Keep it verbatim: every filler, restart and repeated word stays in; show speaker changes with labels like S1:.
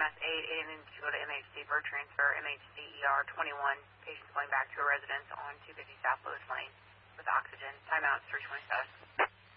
S1: S eight, eight needs to go to M H C for transfer, M H C E R twenty-one, patients going back to a residence on two fifty South Lewis Lane with oxygen. Timeout three twenty-seven.